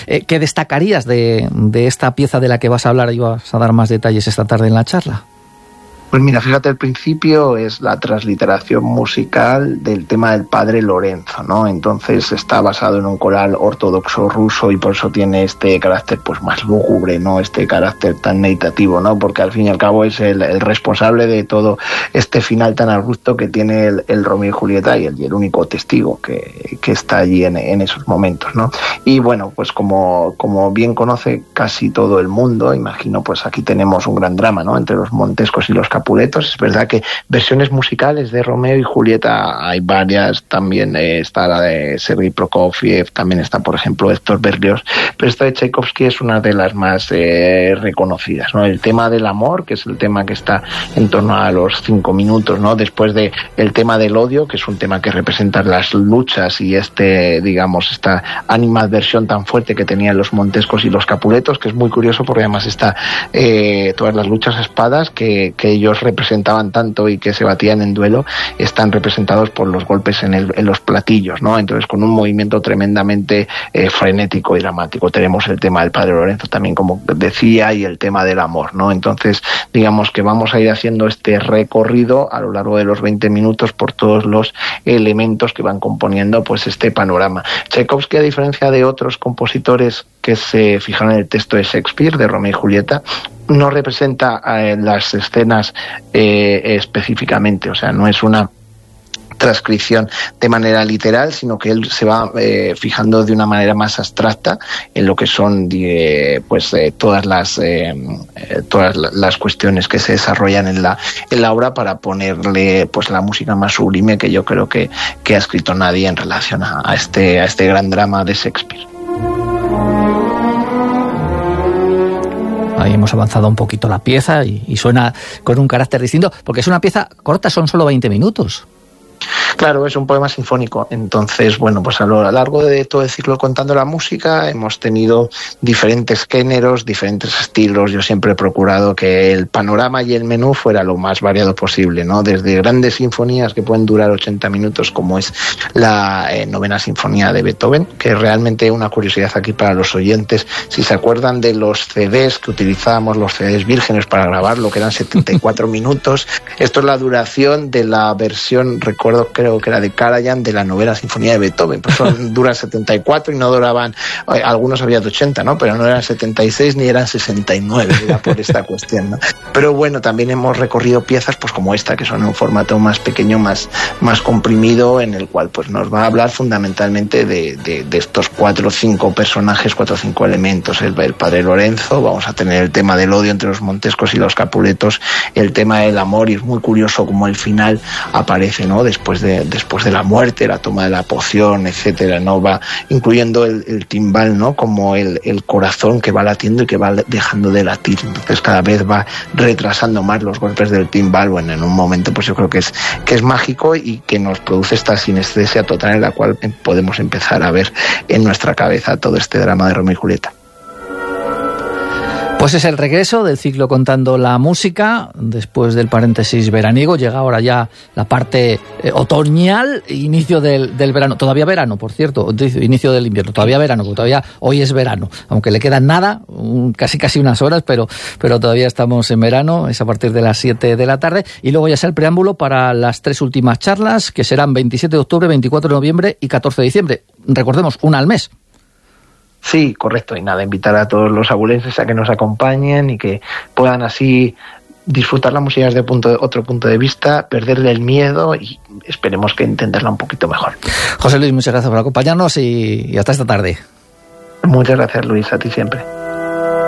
¿Qué destacarías de esta pieza de la que vas a hablar y vas a dar más detalles esta tarde en la charla? Pues mira, fíjate, el principio es la transliteración musical del tema del padre Lorenzo, ¿no? Entonces está basado en un coral ortodoxo ruso y por eso tiene este carácter pues más lúgubre, ¿no? Este carácter tan meditativo, ¿no? Porque al fin y al cabo es el responsable de todo este final tan abrupto que tiene el Romeo y Julieta y el único testigo que está allí en esos momentos, ¿no? Y bueno, pues como bien conoce casi todo el mundo, imagino, pues aquí tenemos un gran drama, ¿no? Entre los montescos y los capuletos. Es verdad que versiones musicales de Romeo y Julieta hay varias, también está la de Sergei Prokofiev, también está, por ejemplo, Héctor Berlioz, pero esta de Tchaikovsky es una de las más reconocidas, ¿no? El tema del amor, que es el tema que está en torno a los 5 minutos, ¿no? Después de el tema del odio, que es un tema que representa las luchas y digamos, esta animadversión tan fuerte que tenían los montescos y los capuletos, que es muy curioso porque además está todas las luchas a espadas que ellos representaban tanto y que se batían en duelo, están representados por los golpes en los platillos, ¿no? Entonces, con un movimiento tremendamente frenético y dramático. Tenemos el tema del padre Lorenzo también, como decía, y el tema del amor, ¿no? Entonces, digamos que vamos a ir haciendo este recorrido a lo largo de los 20 minutos por todos los elementos que van componiendo pues este panorama. Tchaikovsky, a diferencia de otros compositores que se fijaron en el texto de Shakespeare, de Romeo y Julieta, no representa las escenas específicamente, o sea, no es una transcripción de manera literal, sino que él se va fijando de una manera más abstracta en lo que son todas las cuestiones que se desarrollan en la obra para ponerle pues la música más sublime que yo creo que ha escrito nadie en relación a este gran drama de Shakespeare. Ahí hemos avanzado un poquito la pieza y suena con un carácter distinto, porque es una pieza corta, son solo 20 minutos. Claro, es un poema sinfónico. Entonces, bueno, pues a lo largo de todo el ciclo Contando la Música hemos tenido diferentes géneros, diferentes estilos. Yo siempre he procurado que el panorama y el menú fuera lo más variado posible, ¿no? Desde grandes sinfonías que pueden durar 80 minutos, como es la Novena Sinfonía de Beethoven, que es realmente una curiosidad aquí para los oyentes. Si se acuerdan de los CDs que utilizábamos, los CDs vírgenes para grabarlo, que eran 74 minutos, esto es la duración de la versión, creo que era de Karajan, de la Novena Sinfonía de Beethoven. Pues duran 74 y no duraban, algunos había de 80, ¿no? Pero no eran 76 ni eran 69, era por esta cuestión, ¿no? Pero bueno, también hemos recorrido piezas pues como esta, que son en un formato más pequeño, más comprimido, en el cual pues nos va a hablar fundamentalmente de estos 4 o 5 personajes, 4 o 5 elementos. El padre Lorenzo, vamos a tener el tema del odio entre los montescos y los capuletos, el tema del amor, y es muy curioso cómo el final aparece, ¿no? Después de la muerte, la toma de la poción, etcétera, ¿no? Va incluyendo el timbal, ¿no? Como el corazón que va latiendo y que va dejando de latir. Entonces cada vez va retrasando más los golpes del timbal. Bueno, en un momento pues yo creo que es mágico y que nos produce esta sinestesia total en la cual podemos empezar a ver en nuestra cabeza todo este drama de Romeo y Julieta. Pues es el regreso del ciclo Contando la Música, después del paréntesis veraniego. Llega ahora ya la parte otoñal, inicio del verano. Todavía verano, por cierto, inicio del invierno. Todavía verano, porque todavía hoy es verano. Aunque le quedan nada, casi unas horas, pero todavía estamos en verano. Es a partir de las 7 de la tarde. Y luego ya sea el preámbulo para las 3 últimas charlas, que serán 27 de octubre, 24 de noviembre y 14 de diciembre. Recordemos, una al mes. Sí, correcto. Y nada, invitar a todos los abulenses a que nos acompañen y que puedan así disfrutar la música desde otro punto de vista, perderle el miedo y esperemos que entenderla un poquito mejor. José Luis, muchas gracias por acompañarnos y hasta esta tarde. Muchas gracias, Luis, a ti siempre.